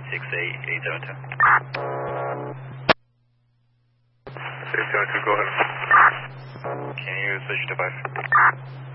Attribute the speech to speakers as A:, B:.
A: 68872.
B: 672, go ahead.
A: Can you switch to 5?